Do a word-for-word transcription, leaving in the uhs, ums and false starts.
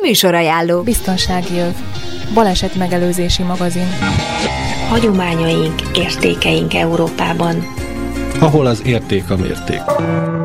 Műsorajánló. Biztonsági öv. Balesetmegelőzési magazin. Hagyományaink, értékeink Európában. Ahol az érték a mérték.